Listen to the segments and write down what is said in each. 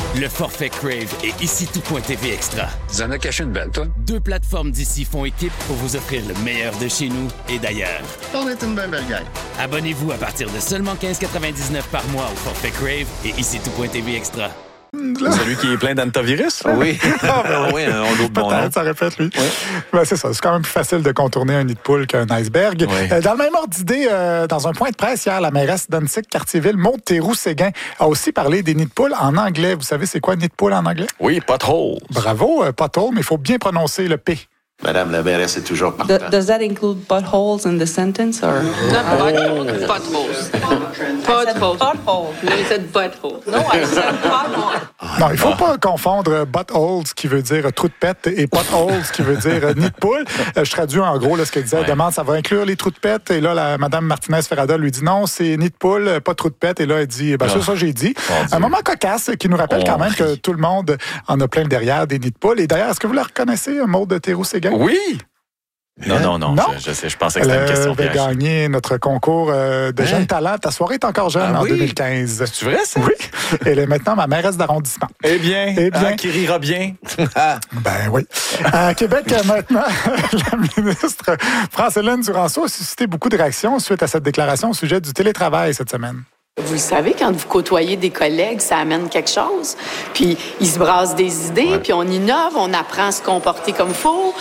Le forfait Crave et ici tout.tv Extra. Tu en as caché une belle, toi? 2 plateformes d'ici font équipe pour vous offrir le meilleur de chez nous et d'ailleurs. On est une belle gang. Abonnez-vous à partir de seulement 15,99 par mois au forfait Crave et ici tout.tv Extra. Celui qui est plein d'antivirus? Oui. Oui, on l'autre bon nom. Ça répète, lui. Oui. Ben, c'est ça. C'est quand même plus facile de contourner un nid de poule qu'un iceberg. Oui. Dans le même ordre d'idée, dans un point de presse hier, la mairesse d'Annecy-Cartierville, Maude Théroux-Séguin, a aussi parlé des nids de poule en anglais. Vous savez, c'est quoi un nid de poule en anglais? Oui, pothole. Bravo, pothole, mais il faut bien prononcer le P. Madame la mairesse est toujours partant. Does that include buttholes in the sentence, or? Buttholes. Potholes. Butthole. No, you said butthole. No, I said pothole. Non, il ne faut pas confondre buttholes, qui veut dire trou de pète, et potholes, qui veut dire nid de poule. Je traduis en gros là, ce qu'elle disait. Elle demande, ça va inclure les trous de pète. Et là, Mme Martinez-Ferrada lui dit non, c'est nid de poule, pas trou de pète. Et là, elle dit, c'est ça, j'ai dit. Un moment cocasse qui nous rappelle quand même que tout le monde en a plein le derrière des nids de poule. Et d'ailleurs, est-ce que vous la reconnaissez, Maude Théroux-Séguin? Oui! Non. Je sais, je pensais que c'était une question piège. Elle avait gagné notre concours de jeunes talents. Ta soirée est encore jeune en 2015. C'est vrai, ça? Oui. Elle est maintenant ma mairesse d'arrondissement. Eh bien, qui rira bien. Ben oui. À Québec, maintenant, la ministre France-Hélène Duranceau a suscité beaucoup de réactions suite à cette déclaration au sujet du télétravail cette semaine. Vous le savez, quand vous côtoyez des collègues, ça amène quelque chose. Puis, ils se brassent des idées, puis on innove, on apprend à se comporter comme il faut.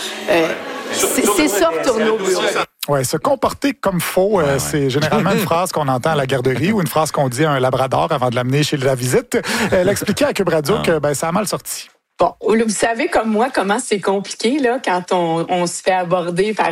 C'est ça, retourner au bureau. Oui, se comporter comme faux, c'est généralement une phrase qu'on entend à la garderie ou une phrase qu'on dit à un labrador avant de l'amener chez la visite. Elle expliquait à Cube Radio que ça a mal sorti. Bon, vous savez comme moi comment c'est compliqué là quand on se fait aborder par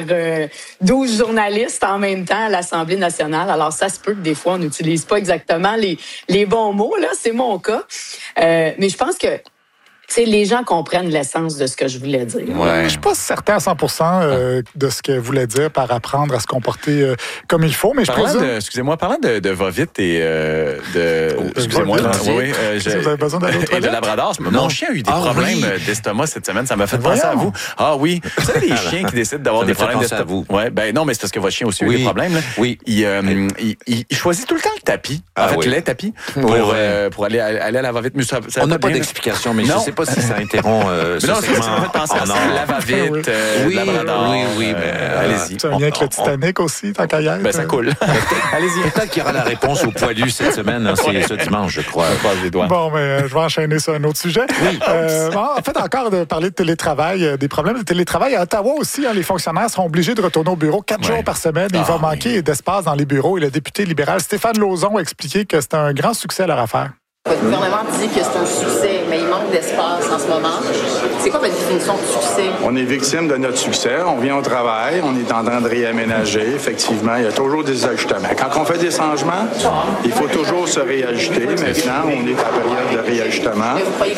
12 journalistes en même temps à l'Assemblée nationale. Alors ça se peut que des fois on n'utilise pas exactement les bons mots là, c'est mon cas. Mais je pense que les gens comprennent l'essence de ce que je voulais dire. Ouais. Je suis pas certain à 100% de ce que voulait dire par apprendre à se comporter comme il faut, mais je présume... Excusez-moi, parlant de va-vite et excusez-moi. Vous avez besoin d'aller aux toilettes? Et de labrador. Mon chien a eu des problèmes d'estomac cette semaine. Ça m'a fait penser à vous. Ah oui. Vous savez, les chiens qui décident d'avoir des problèmes d'estomac. Ouais, ben non, mais c'est parce que votre chien aussi a eu des problèmes. Là. Oui. Il choisit tout le temps le tapis. En fait, les tapis pour aller à la va-vite. On n'a pas d'explication, mais je sais pas si ça interrompt ce segment. Ça m'a fait penser à ça, la va-vite, labrador. Oui, allez-y. Tu as un lien avec le Titanic aussi, tant qu'à hier? Ben, ça coule. Allez-y. Peut-être qu'il y aura la réponse au poilu cette semaine. C'est ce dimanche, je crois. Je croise les doigts. Bon, mais je vais enchaîner sur un autre sujet. Oui. En fait, encore de parler de télétravail, des problèmes de télétravail. À Ottawa aussi, les fonctionnaires seront obligés de retourner au bureau 4 jours par semaine. Il va manquer d'espace dans les bureaux. Et le député libéral Stéphane Lauzon a expliqué que c'était un grand succès leur affaire. Votre gouvernement dit que c'est un succès, mais il manque d'espace en ce moment. C'est quoi votre définition de succès? On est victime de notre succès. On vient au travail, on est en train de réaménager. Effectivement, il y a toujours des ajustements. Quand on fait des changements, il faut toujours se réajuster. Maintenant, on est en période de réajustement.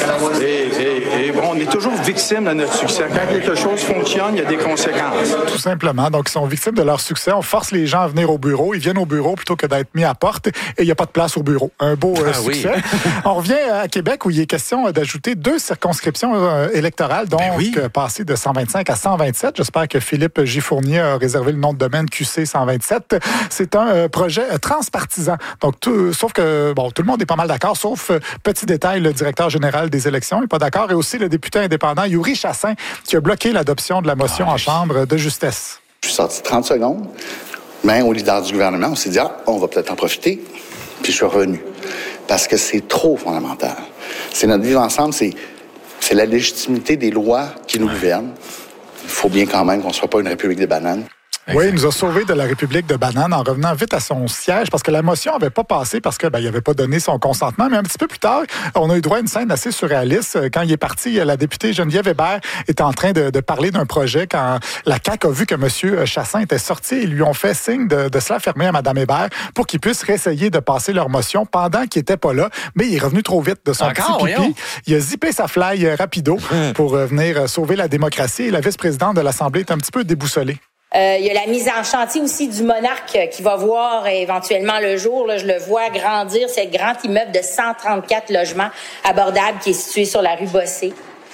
Et bon, on est toujours victime de notre succès. Quand quelque chose fonctionne, il y a des conséquences. Tout simplement. Donc, ils sont victimes de leur succès. On force les gens à venir au bureau. Ils viennent au bureau plutôt que d'être mis à porte. Et il n'y a pas de place au bureau. Un beau succès. Oui. On revient à Québec où il est question d'ajouter 2 circonscriptions électorales, donc passer de 125 à 127. J'espère que Philippe J. Fournier a réservé le nom de domaine QC 127. C'est un projet transpartisan. Donc, sauf que tout le monde est pas mal d'accord, sauf petit détail, le directeur général des élections n'est pas d'accord et aussi le député indépendant Yuri Chassin qui a bloqué l'adoption de la motion en Chambre de justesse. Je suis sorti 30 secondes, mais au leader du gouvernement, on s'est dit on va peut-être en profiter, puis je suis revenu. Parce que c'est trop fondamental. C'est notre vivre ensemble, c'est la légitimité des lois qui nous gouvernent. Il faut bien quand même qu'on ne soit pas une république des bananes. Oui, il nous a sauvés de la République de banane en revenant vite à son siège parce que la motion n'avait pas passé parce qu'il n'avait pas donné son consentement. Mais un petit peu plus tard, on a eu droit à une scène assez surréaliste. Quand il est parti, la députée Geneviève Hébert était en train de parler d'un projet quand la CAQ a vu que M. Chassin était sorti. Ils lui ont fait signe de se la fermer à Mme Hébert pour qu'ils puissent réessayer de passer leur motion pendant qu'il n'était pas là. Mais il est revenu trop vite de son petit pipi. Voyons. Il a zippé sa fly rapido pour venir sauver la démocratie. Et la vice-présidente de l'Assemblée est un petit peu déboussolée. Il y a la mise en chantier aussi du Monarque qui va voir éventuellement le jour. Là, je le vois grandir, ce grand immeuble de 134 logements abordables qui est situé sur la rue Bossé.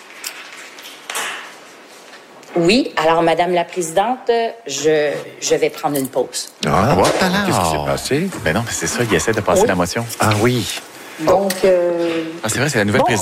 Oui, alors, Madame la Présidente, je vais prendre une pause. Qu'est-ce qui s'est passé? Ben non, c'est ça, il essaie de passer la motion. Ah oui. Donc, c'est vrai, c'est la nouvelle présidente.